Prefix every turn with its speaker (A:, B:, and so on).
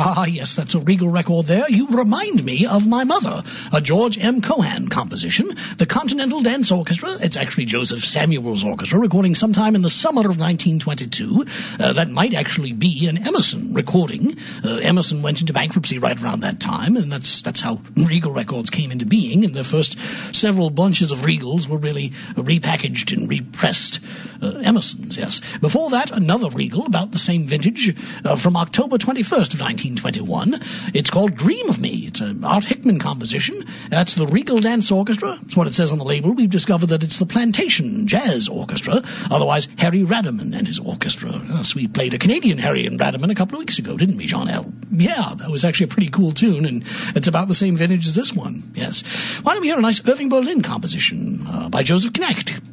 A: Ah, yes, that's a Regal record there. You remind me of my mother, a George M. Cohan composition, the Continental Dance Orchestra. It's actually Joseph Samuel's orchestra, recording sometime in the summer of 1922. That might actually be an Emerson recording. Emerson went into bankruptcy right around that time, and that's how Regal records came into being, and the first several bunches of Regals were really repackaged and repressed Emersons, yes. Before that, another Regal, about the same vintage, from October 21st of 1921. It's called Dream of Me. It's an Art Hickman composition. That's the Regal Dance Orchestra. That's what it says on the label. We've discovered that it's the Plantation Jazz Orchestra, otherwise Harry Radaman and his orchestra. Yes, we played a Canadian Harry and Radaman a couple of weeks ago, didn't we, John L.? Yeah, that was actually a pretty cool tune, and it's about the same vintage as this one, yes. Why don't we hear a nice Irving Berlin composition by Joseph Knecht?